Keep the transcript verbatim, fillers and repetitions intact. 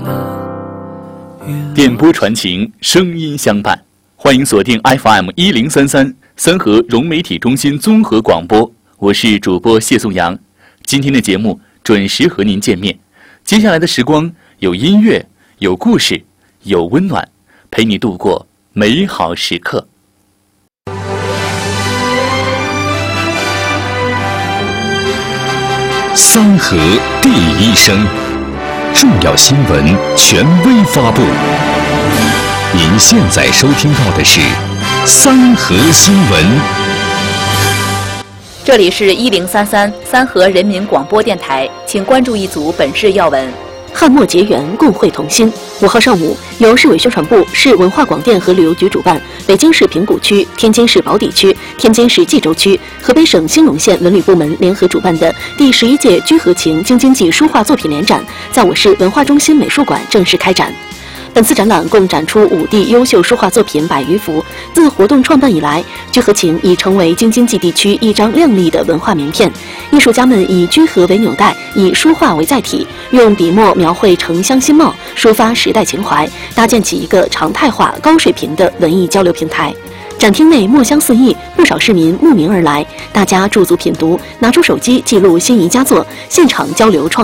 电波传情，声音相伴。欢迎锁定 F M 一零三三三河融媒体中心综合广播，我是主播谢颂阳。今天的节目准时和您见面。接下来的时光有音乐，有故事，有温暖，陪你度过美好时刻。 三河第一声，重要新闻权威发布。您现在收听到的是三河新闻。 这里是一零三三三河人民广播电台，请关注一组本市要闻。 汉末结缘，共绘同心。五号上午，由市委宣传部、市文化广电和旅游局主办，北京市平谷区、天津市宝坻区、天津市蓟州区、河北省兴隆县文旅部门联合主办的第十一届居和情京津冀书画作品联展，在我市文化中心美术馆正式开展。本次展览共展出五地优秀书画作品百余幅。自活动创办以来，居和情已成为京津冀地区一张亮丽的文化名片。艺术家们以居和为纽带，以书画为载体，用笔墨描绘城乡新貌，抒发时代情怀，搭建起一个常态化、高水平的文艺交流平台。展厅内墨香四溢，不少市民慕名而来，大家驻足品读，拿出手机记录心仪佳作，现场交流创